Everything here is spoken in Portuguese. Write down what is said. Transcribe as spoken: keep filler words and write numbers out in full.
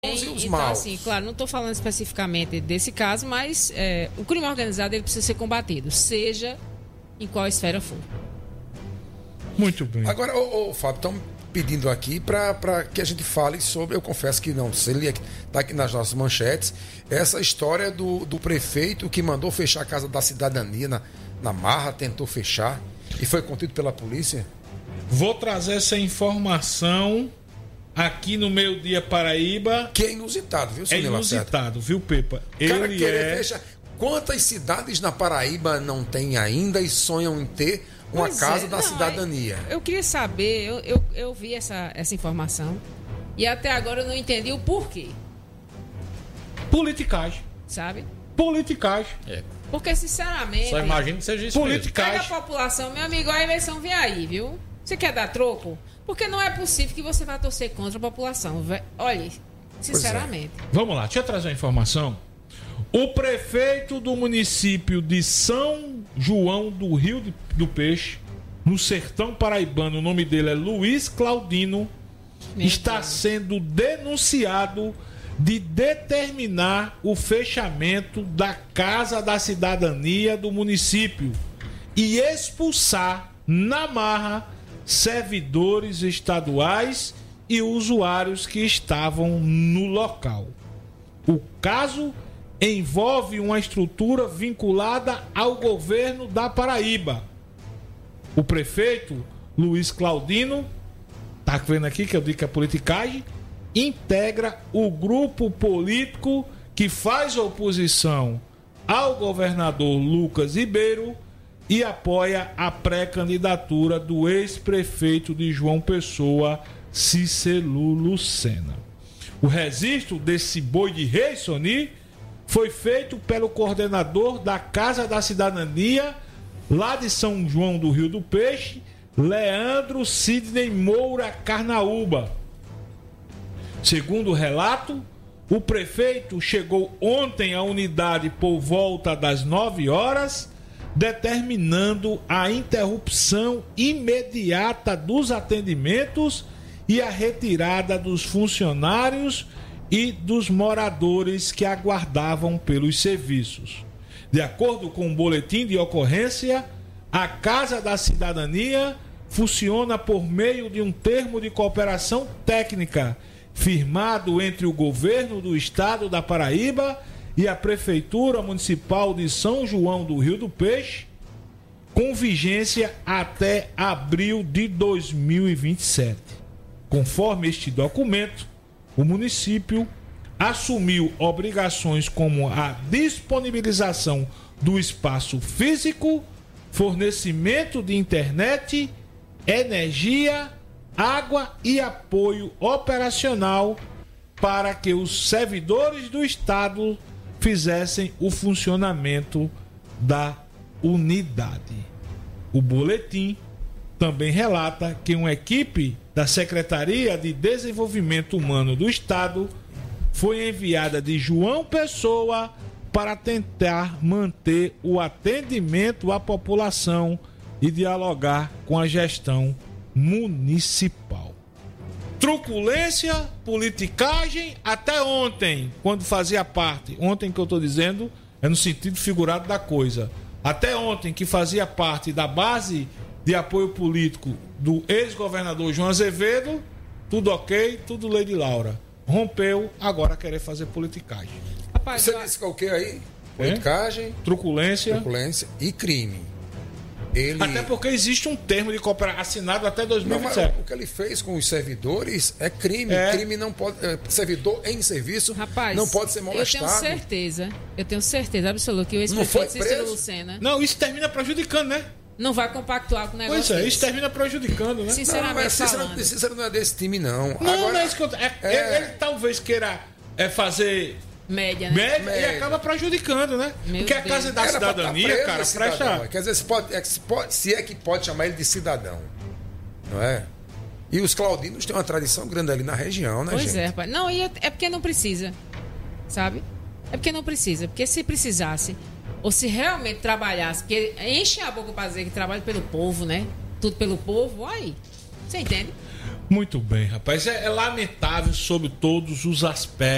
e os então, maus. assim, claro, não estou falando especificamente desse caso, mas é, o crime organizado ele precisa ser combatido, seja em qual esfera for. Muito bem. Agora, ô, ô, Fábio, estão pedindo aqui para que a gente fale sobre, eu confesso que não sei, está aqui nas nossas manchetes, essa história do, do prefeito que mandou fechar a Casa da Cidadania na, na Marra, tentou fechar e foi contido pela polícia. Vou trazer essa informação aqui no Meio Dia Paraíba. Que é inusitado, viu, senhor É inusitado, Lacerda? viu, Pepa? Cara, Ele querer é... fechar. Quantas cidades na Paraíba não têm ainda e sonham em ter uma Pois casa é, da não, cidadania? Eu, eu queria saber, eu, eu, eu vi essa, essa informação e até agora eu não entendi o porquê, Politicagem. sabe? Politicagem. É. Porque, sinceramente, Só imagino que seja isso mesmo. Politicagem. pega a população, meu amigo, a eleição vem aí, viu? Você quer dar troco? Porque não é possível que você vá torcer contra a população. Vé- Olha, sinceramente. Vamos lá, deixa eu trazer uma informação. O prefeito do município de São João do Rio de- do Peixe, no sertão paraibano, o nome dele é Luiz Claudino, Meu está Deus. sendo denunciado de determinar o fechamento da Casa da Cidadania do município e expulsar na marra servidores estaduais e usuários que estavam no local. O caso envolve uma estrutura vinculada ao governo da Paraíba. O prefeito Luiz Claudino, tá vendo aqui que eu digo que é politicagem, integra o grupo político que faz oposição ao governador Lucas Ribeiro e apoia a pré-candidatura do ex-prefeito de João Pessoa, Cicelu Lucena. O registro desse boi de rei, Soni, foi feito pelo coordenador da Casa da Cidadania, lá de São João do Rio do Peixe, Leandro Sidney Moura Carnaúba. Segundo o relato, o prefeito chegou ontem à unidade por volta das nove horas, determinando a interrupção imediata dos atendimentos e a retirada dos funcionários e dos moradores que aguardavam pelos serviços. De acordo com o boletim de ocorrência, a Casa da Cidadania funciona por meio de um termo de cooperação técnica firmado entre o governo do estado da Paraíba e a Prefeitura Municipal de São João do Rio do Peixe, com vigência até abril de dois mil e vinte e sete. Conforme este documento, o município assumiu obrigações como a disponibilização do espaço físico, fornecimento de internet, energia, água e apoio operacional para que os servidores do Estado fizessem o funcionamento da unidade. O boletim também relata que uma equipe da Secretaria de Desenvolvimento Humano do Estado foi enviada de João Pessoa para tentar manter o atendimento à população e dialogar com a gestão municipal. Truculência, politicagem, até ontem, quando fazia parte, ontem que eu estou dizendo, é no sentido figurado da coisa, até ontem que fazia parte da base de apoio político do ex-governador João Azevedo, tudo ok, tudo Lady Laura. Rompeu, agora querer fazer politicagem. Rapaz, Você eu- disse que é o que aí? Politicagem, Truculência. truculência e crime. Ele... Até porque existe um termo de cooperação assinado até dois mil Não, e vinte e mas sete. o que ele fez com os servidores é crime. É. Crime não pode. É, servidor em serviço Rapaz, não pode ser eu molestado. tenho certeza, eu tenho certeza absoluta que o Não foi ex-prefeito Cícero preso? Lucena Não, isso termina prejudicando, né? não vai compactuar com o negócio Pois é, desse. isso termina prejudicando, né? Não, Sinceramente mas Cícero, falando. Cícero não é desse time, não. Não, Agora, não é isso que eu... é- é- Ele, ele talvez queira é, fazer Média, né? média, e Média. acaba prejudicando, né? Meu Porque a Deus. Casa da era pra tá Cidadania, preso cara, esse cidadão. presta... Quer dizer, se, pode, é que se, pode, se é que pode chamar ele de cidadão. Não é? E os claudinos têm uma tradição grande ali na região, né, Pois gente? é, rapaz. Não, e é, é porque não precisa, sabe? É porque não precisa. Porque se precisasse, ou se realmente trabalhasse, porque enchem a boca pra dizer que trabalha pelo povo, né? Tudo pelo povo, aí. Você entende? Muito bem, rapaz. É, é lamentável sobre todos os aspectos.